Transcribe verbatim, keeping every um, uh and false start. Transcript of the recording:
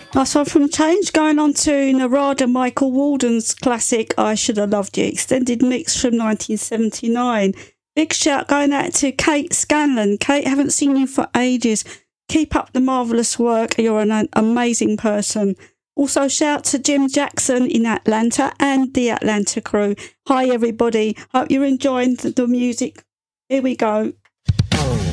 Nice one from Change. Going on to Narada Michael Walden's classic I Should Have Loved You, extended mix from nineteen seventy-nine. Big shout going out to Kate Scanlon. Kate, haven't seen you for ages. Keep up the marvellous work. You're an amazing person. Also shout to Jim Jackson in Atlanta and the Atlanta crew. Hi everybody. Hope you're enjoying the music. Here we go.